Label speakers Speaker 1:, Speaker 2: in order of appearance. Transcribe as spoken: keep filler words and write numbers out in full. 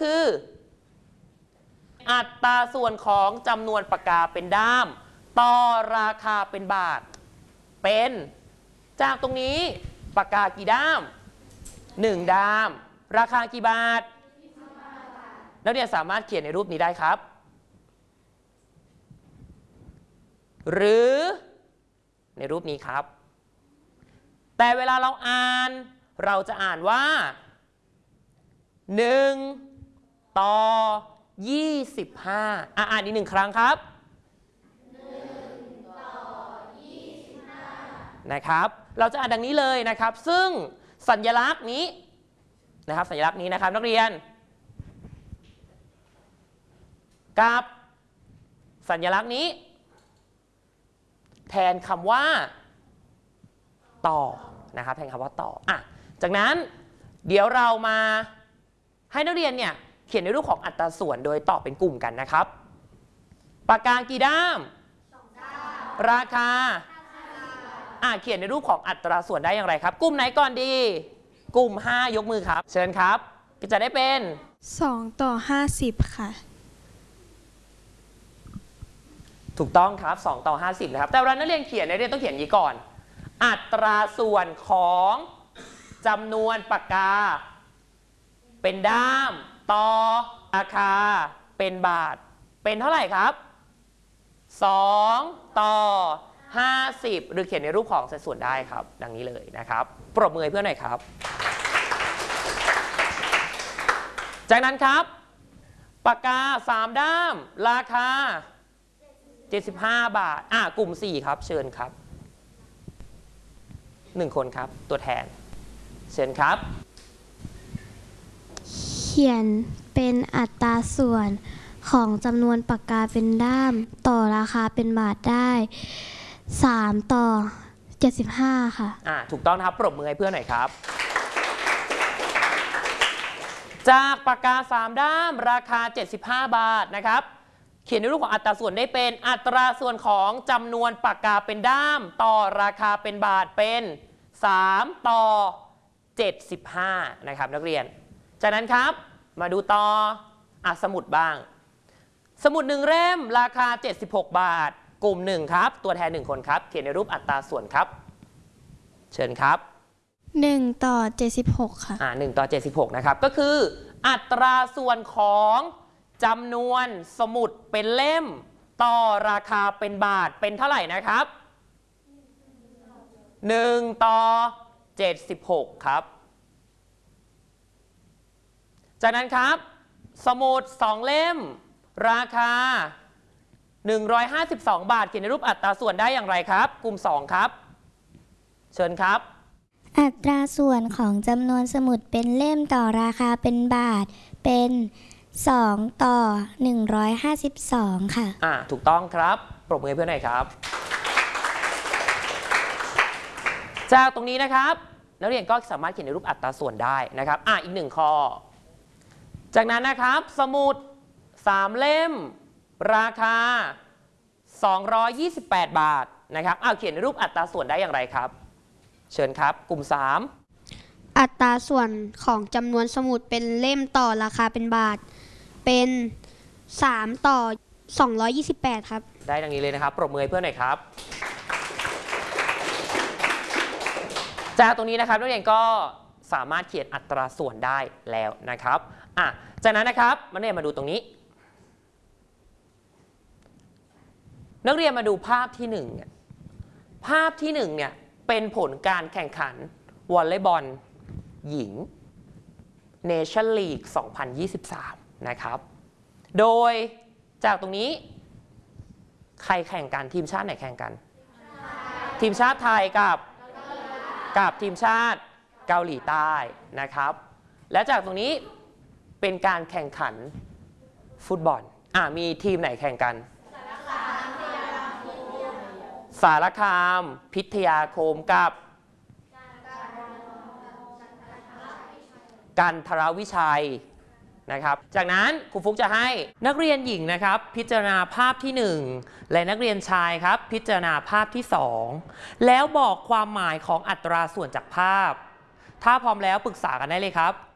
Speaker 1: คืออัตราส่วนของจำนวนปากกาเป็นด้ามต่อราคาเป็นบาทเป็นจากตรงนี้ปากกากี่ด้ามหนึ่งด้ามราคากี่บาทนักเรียนสามารถเขียนในรูปนี้ได้ครับหรือในรูปนี้ครับแต่เวลาเราอ่านเราจะอ่านว่าหนึ่งต่อยี่สิบห้าอ่ะอ่านอีกหนึ่งครั้งครับหนึ่งต่อยี่สิบห้านะครับเราจะอ่านดังนี้เลยนะครับซึ่งสัญลักษณ์นี้นะครับสัญลักษณ์นี้นะครับนักเรียนกับสัญลักษณ์นี้แทนคำว่าต่อนะครับแทนคำว่าต่ออ่ะจากนั้นเดี๋ยวเรามาให้นักเรียนเนี่ยเขียนในรูปของอัตราส่วนโดยตอบเป็นกลุ่มกันนะครับปากกากี่ด้ามสองด้ามราคาอ่ะเขียนในรูปของอัตราส่วนได้อย่างไรครับกลุ่มไหนก่อนดีกลุ่มห้ายกมือครับเชิญครับก็จะได้เป็น
Speaker 2: สองต่อห้าสิบค่ะ
Speaker 1: ถูกต้องครับสองต่อห้าสิบนะครับแต่เวลานักเรียนเขียนนักเรียนต้องเขียนอย่างนี้ก่อนอัตราส่วนของจำนวนปากกาเป็นด้ามต่อราคาเป็นบาทเป็นเท่าไหร่ครับสองต่อห้าสิบหรือเขียนในรูปของสัดส่วนได้ครับดังนี้เลยนะครับปรบมือเพื่อนหน่อยครับจากนั้นครับปากกาสามด้ามราคาเจ็ดสิบห้าบาทอ่ะกลุ่มสี่ครับเชิญครับหนึ่งคนครับตัวแทนเชิญครับ
Speaker 2: เขียนเป็นอัตราส่วนของจำนวนปากกาเป็นด้ามต่อราคาเป็นบาทได้สามต่อเจ็ดสิบห้าค่ะ
Speaker 1: อ่ะถูกต้องนะครับปรบมือให้เพื่อนหน่อยครับจากปากกาสามด้ามราคาเจ็ดสิบห้าบาทนะครับเขียนในรูปของอัตราส่วนได้เป็นอัตราส่วนของจำนวนปากกาเป็นด้ามต่อราคาเป็นบาทเป็นสามต่อเจ็ดสิบห้านะครับนักเรียนจากนั้นครับมาดูต่ออ่ะสมุดบ้างสมุดหนึ่งเล่มราคาเจ็ดสิบหกบาทกลุ่มหนึ่งครับตัวแทนหนึ่งคนครับเขียนในรูปอัตราส่วนครับเชิญครับ
Speaker 2: หนึ่งต่อเจ็ดสิบหกค่ะ
Speaker 1: อ่าหนึ่งต่อเจ็ดสิบหกนะครับก็คืออัตราส่วนของจำนวนสมุดเป็นเล่มต่อราคาเป็นบาทเป็นเท่าไหร่นะครับหนึ่งต่อเจ็ดสิบหกครับจากนั้นครับสมุดสองเล่มราคาหนึ่งร้อยห้าสิบสองบาทเขียนในรูปอัตราส่วนได้อย่างไรครับกลุ่มสองครับเชิญครับ
Speaker 2: อัตราส่วนของจำนวนสมุดเป็นเล่มต่อราคาเป็นบาทเป็นสองต่อหนึ่งร้อยห้าสิบสองค่ะ
Speaker 1: อ่าถูกต้องครับปรบมือให้เพื่อนหน่อยครับจากตรงนี้นะครับนักเรียนก็สามารถเขียนในรูปอัตราส่วนได้นะครับอ่าอีกหนึ่งข้อจากนั้นนะครับสมุดสามเล่มราคาสองร้อยยี่สิบแปดบาทนะครับอ้าวเขียนในรูปอัตราส่วนได้อย่างไรครับเชิญครับกลุ่มสาม
Speaker 2: อัตราส่วนของจำนวนสมุดเป็นเล่มต่อราคาเป็นบาทเป็นสามต่อสองร้อยยี่สิบแปดครับ
Speaker 1: ได้ดังนี้เลยนะครับปรบมือให้เพื่อนหน่อยครับจากตรงนี้นะครับนักเรียนก็สามารถเขียนอัตราส่วนได้แล้วนะครับอ่ะจากนั้นนะครับนักเรียนมาดูตรงนี้นักเรียนมาดูภาพที่หนึ่งภาพที่หนึ่งเนี่ยเป็นผลการแข่งขันวอลเลย์บอลหญิง Nation League สองพันยี่สิบสามนะครับโดยจากตรงนี้ใครแข่งกันทีมชาติไหนแข่งกันทีมชาติไทยกับกับทีมชาติเกาหลีใต้นะครับและจากตรงนี้เป็นการแข่งขันฟุตบอลอ่ะมีทีมไหนแข่งกันสารคามพิทยาคมกับกันทรวิชัยนะครับจากนั้นครูฟุกจะให้นักเรียนหญิงนะครับพิจารณาภาพที่หนึ่งและนักเรียนชายครับพิจารณาภาพที่สองแล้วบอกความหมายของอัตราส่วนจากภาพถ้าพร้อมแล้วปรึกษากันได้เลยครับ